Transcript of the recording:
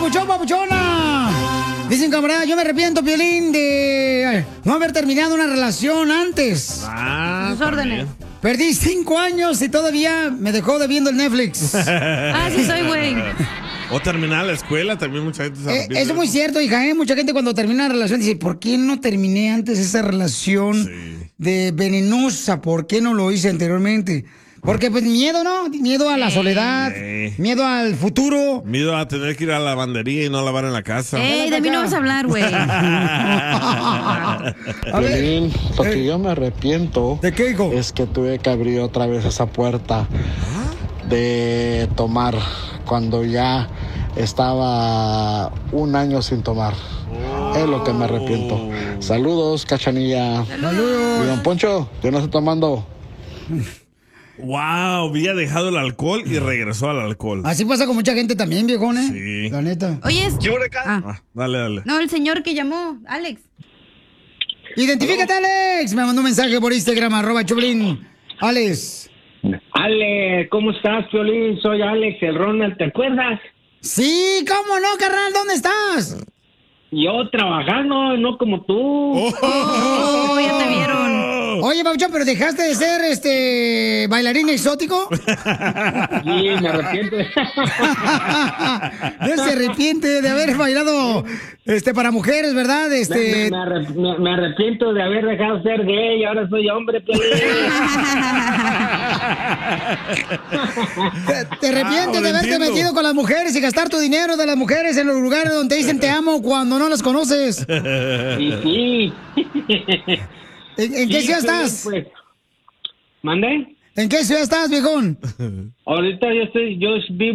papuchón, papuchona! Dicen, camarada, yo me arrepiento, Piolín, de no haber terminado una relación antes. Sus órdenes. Perdí 5 años y todavía me dejó debiendo el Netflix. Sí soy, güey. O terminar la escuela, también mucha gente se arrepiente. Eso es muy cierto, hija, Mucha gente cuando termina una relación dice, ¿por qué no terminé antes esa relación de venenosa? ¿Por qué no lo hice anteriormente? Porque pues miedo, ¿no? Miedo a la soledad, miedo al futuro. Miedo a tener que ir a la lavandería y no lavar en la casa. De mí no vas a hablar, güey. Piolín, lo que yo me arrepiento ¿de qué, hijo? Es que tuve que abrir otra vez esa puerta de tomar cuando ya estaba 1 año sin tomar. Es lo que me arrepiento. Saludos, Cachanilla. Saludos. Y don Poncho, yo no estoy tomando. Wow, había dejado el alcohol y regresó al alcohol. Así pasa con mucha gente también, viejón, Sí. La neta. Oye, Dale. No, el señor que llamó, Alex. Identifícate, Alex. Me mandó un mensaje por Instagram, @Choplin. Alex. Ale, ¿cómo estás, Piolín? Soy Alex, el Ronald, ¿te acuerdas? Sí, ¿cómo no, carnal? ¿Dónde estás? Yo trabajando, no como tú. Oh, ya te vieron. Oye, Pabuchón, ¿pero dejaste de ser bailarín exótico? Sí, me arrepiento. No se arrepiente de haber bailado para mujeres, ¿verdad? Me arrepiento de haber dejado ser gay, ahora soy hombre, Piolín. ¿Te arrepientes de haberte metido con las mujeres y gastar tu dinero de las mujeres en los lugares donde dicen te amo cuando no las conoces? Sí. ¿En qué ciudad estás? Pues, ¿mande? ¿En qué ciudad estás, viejón? Ahorita yo vivo